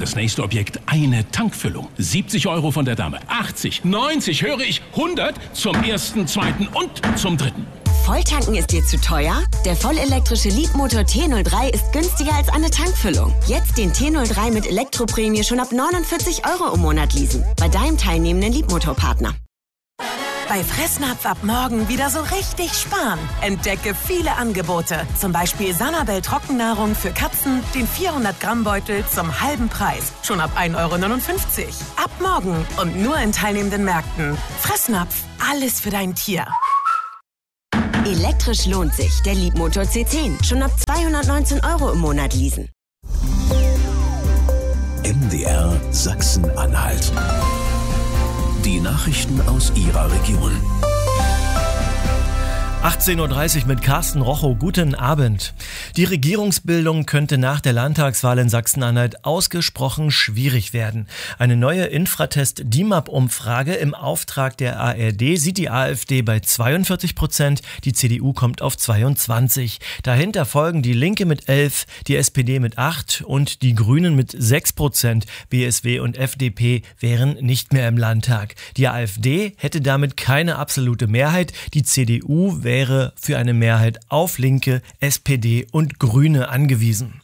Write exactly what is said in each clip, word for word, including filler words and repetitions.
das nächste Objekt eine Tankfüllung. siebzig Euro von der Dame, achtzig, neunzig, höre ich, hundert zum ersten, zweiten und zum dritten. Volltanken ist dir zu teuer? Der vollelektrische Leapmotor T null drei ist günstiger als eine Tankfüllung. Jetzt den T null drei mit Elektroprämie schon ab neunundvierzig Euro im Monat leasen. Bei deinem teilnehmenden Leapmotor-Partner. Bei Fressnapf ab morgen wieder so richtig sparen. Entdecke viele Angebote. Zum Beispiel Sanabel Trockennahrung für Katzen, den vierhundert Gramm Beutel zum halben Preis. Schon ab ein Euro neunundfünfzig. Ab morgen und nur in teilnehmenden Märkten. Fressnapf, alles für dein Tier. Elektrisch lohnt sich. Der Leapmotor C zehn. Schon ab zweihundertneunzehn Euro im Monat leasen. M D R Sachsen-Anhalt. Die Nachrichten aus Ihrer Region. achtzehn Uhr dreißig mit Carsten Rochow. Guten Abend. Die Regierungsbildung könnte nach der Landtagswahl in Sachsen-Anhalt ausgesprochen schwierig werden. Eine neue Infratest-D I M A P-Umfrage im Auftrag der A R D sieht die AfD bei zweiundvierzig Prozent, die C D U kommt auf zweiundzwanzig. Dahinter folgen die Linke mit elf, die S P D mit acht und die Grünen mit sechs Prozent. B S W und F D P wären nicht mehr im Landtag. Die AfD hätte damit keine absolute Mehrheit. Die C D U wäre wäre für eine Mehrheit auf Linke, S P D und Grüne angewiesen.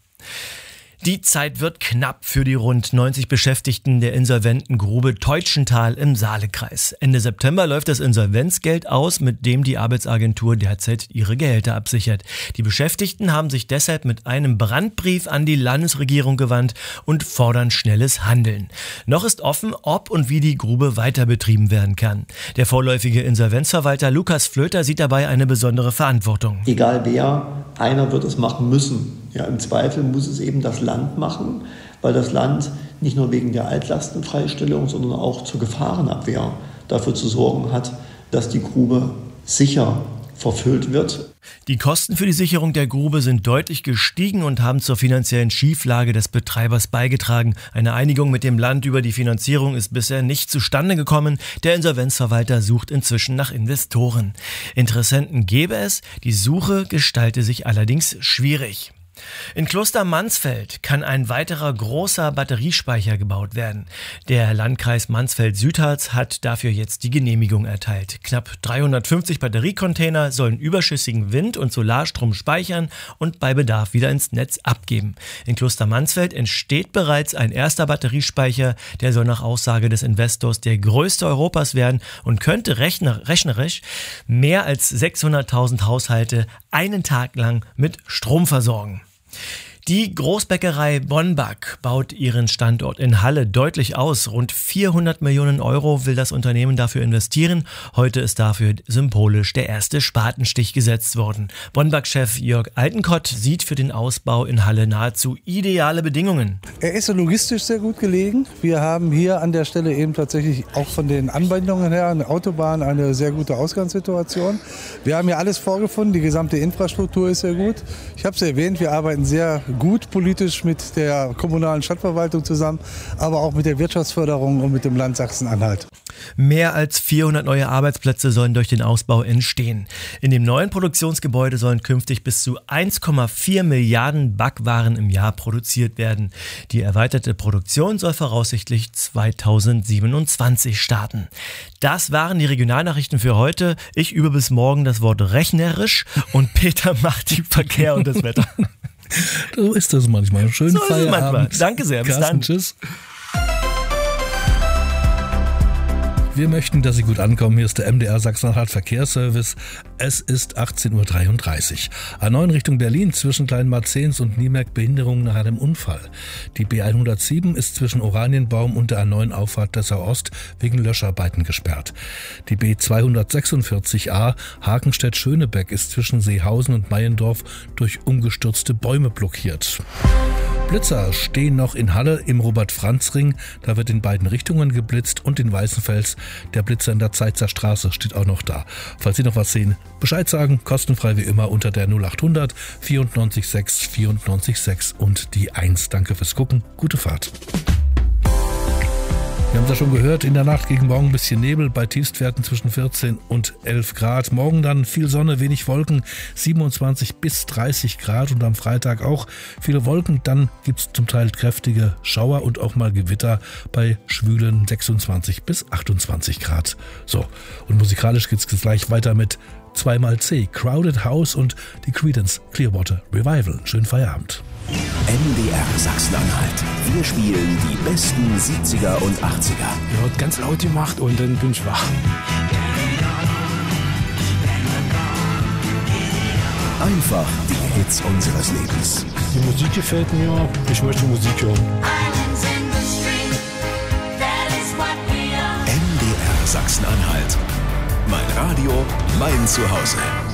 Die Zeit wird knapp für die rund neunzig Beschäftigten der insolventen Grube Teutschenthal im Saalekreis. Ende September läuft das Insolvenzgeld aus, mit dem die Arbeitsagentur derzeit ihre Gehälter absichert. Die Beschäftigten haben sich deshalb mit einem Brandbrief an die Landesregierung gewandt und fordern schnelles Handeln. Noch ist offen, ob und wie die Grube weiter betrieben werden kann. Der vorläufige Insolvenzverwalter Lukas Flöter sieht dabei eine besondere Verantwortung. Egal wer, einer wird es machen müssen. Ja, im Zweifel muss es eben das Land machen, weil das Land nicht nur wegen der Altlastenfreistellung, sondern auch zur Gefahrenabwehr dafür zu sorgen hat, dass die Grube sicher verfüllt wird. Die Kosten für die Sicherung der Grube sind deutlich gestiegen und haben zur finanziellen Schieflage des Betreibers beigetragen. Eine Einigung mit dem Land über die Finanzierung ist bisher nicht zustande gekommen. Der Insolvenzverwalter sucht inzwischen nach Investoren. Interessenten gäbe es, die Suche gestalte sich allerdings schwierig. In Kloster-Mansfeld kann ein weiterer großer Batteriespeicher gebaut werden. Der Landkreis Mansfeld-Südharz hat dafür jetzt die Genehmigung erteilt. Knapp dreihundertfünfzig Batteriecontainer sollen überschüssigen Wind- und Solarstrom speichern und bei Bedarf wieder ins Netz abgeben. In Kloster-Mansfeld entsteht bereits ein erster Batteriespeicher, der soll nach Aussage des Investors der größte Europas werden und könnte rechner- rechnerisch mehr als sechshunderttausend Haushalte einen Tag lang mit Strom versorgen. Die Großbäckerei Bonback baut ihren Standort in Halle deutlich aus. Rund vierhundert Millionen Euro will das Unternehmen dafür investieren. Heute ist dafür symbolisch der erste Spatenstich gesetzt worden. Bonback-Chef Jörg Altenkott sieht für den Ausbau in Halle nahezu ideale Bedingungen. Er ist logistisch sehr gut gelegen. Wir haben hier an der Stelle eben tatsächlich auch von den Anbindungen her, eine Autobahn, eine sehr gute Ausgangssituation. Wir haben hier alles vorgefunden. Die gesamte Infrastruktur ist sehr gut. Ich habe es erwähnt, wir arbeiten sehr gut politisch mit der kommunalen Stadtverwaltung zusammen, aber auch mit der Wirtschaftsförderung und mit dem Land Sachsen-Anhalt. Mehr als vierhundert neue Arbeitsplätze sollen durch den Ausbau entstehen. In dem neuen Produktionsgebäude sollen künftig bis zu eins Komma vier Milliarden Backwaren im Jahr produziert werden. Die erweiterte Produktion soll voraussichtlich zweitausendsiebenundzwanzig starten. Das waren die Regionalnachrichten für heute. Ich übe bis morgen das Wort rechnerisch und Peter macht die Verkehr und das Wetter. So ist das manchmal. Schönen so Feierabend. Manchmal. Danke sehr. Bis Carsten, dann. Tschüss. Wir möchten, dass Sie gut ankommen. Hier ist der M D R Sachsen-Anhalt Verkehrsservice. Es ist achtzehn Uhr dreiunddreißig. A neun Richtung Berlin zwischen Kleinmarzens und Niemerk Behinderung nach einem Unfall. Die B hundertsieben ist zwischen Oranienbaum und der A neun Auffahrt Dessau Ost wegen Löscharbeiten gesperrt. Die B zweihundertsechsundvierzig A Hakenstedt-Schönebeck ist zwischen Seehausen und Meiendorf durch umgestürzte Bäume blockiert. Blitzer stehen noch in Halle im Robert-Franz-Ring. Da wird in beiden Richtungen geblitzt und in Weißenfels. Der Blitzer in der Zeitzer Straße steht auch noch da. Falls Sie noch was sehen, Bescheid sagen. Kostenfrei wie immer unter der null achthundert vierundneunzig sechs vierundneunzig sechs und die eins. Danke fürs Gucken. Gute Fahrt. Wir haben es ja schon gehört, in der Nacht gegen morgen ein bisschen Nebel, bei Tiefstwerten zwischen vierzehn und elf Grad. Morgen dann viel Sonne, wenig Wolken, siebenundzwanzig bis dreißig Grad und am Freitag auch viele Wolken. Dann gibt es zum Teil kräftige Schauer und auch mal Gewitter bei schwülen sechsundzwanzig bis achtundzwanzig Grad. So, und musikalisch geht es gleich weiter mit zwei mal C, Crowded House und die Creedence Clearwater Revival. Schönen Feierabend. M D R Sachsen-Anhalt. Wir spielen die besten siebziger und achtziger. Ja, hat ganz laut gemacht und dann bin ich wach. Einfach die Hits unseres Lebens. Die Musik gefällt mir, ich möchte Musik hören. M D R Sachsen-Anhalt. Mein Radio, mein Zuhause.